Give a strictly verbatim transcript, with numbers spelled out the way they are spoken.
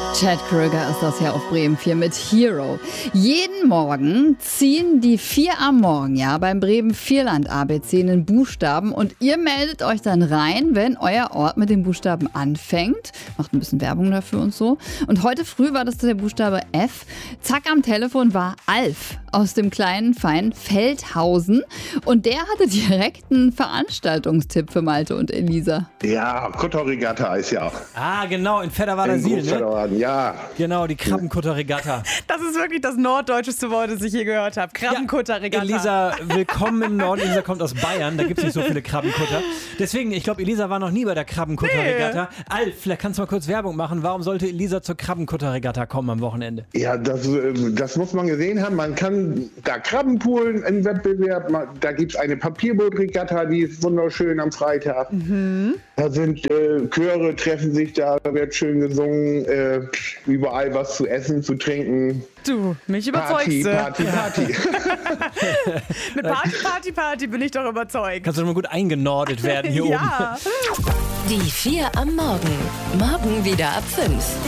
Chad Kroeger ist das hier auf Bremen vier mit Hero. Jeden Morgen ziehen die vier am Morgen ja beim Bremen Vierland A B C einen Buchstaben und ihr meldet euch dann rein, wenn euer Ort mit dem Buchstaben anfängt. Macht ein bisschen Werbung dafür und so. Und heute früh war das der Buchstabe F. Zack, am Telefon war Alf aus dem kleinen, feinen Feldhausen. Und der hatte direkt einen Veranstaltungstipp für Malte und Elisa. Ja, Kutterregatta ist ja. Ah, genau, in Fedderwader Siel, ne? Ja. Genau, die Krabbenkutterregatta. Das ist wirklich das norddeutscheste Wort, das ich je gehört habe. Krabbenkutterregatta. Ja, Elisa, willkommen im Norden. Elisa kommt aus Bayern, da gibt es nicht so viele Krabbenkutter. Deswegen, ich glaube, Elisa war noch nie bei der Krabbenkutterregatta. Nee. Alf, vielleicht kannst du mal kurz Werbung machen. Warum sollte Elisa zur Krabbenkutterregatta kommen am Wochenende? Ja, das, das muss man gesehen haben. Man kann da Krabben poolen im Wettbewerb. Da gibt es eine Papierbootregatta, die ist wunderschön am Freitag. Mhm. Da sind äh, Chöre, treffen sich da, da wird schön gesungen. Äh, überall was zu essen, zu trinken. Du, mich überzeugst du. Party, Party, Party. Mit Party, Party, Party bin ich doch überzeugt. Kannst du mal gut eingenordet werden hier ja. oben. Die vier am Morgen. Morgen wieder ab fünf.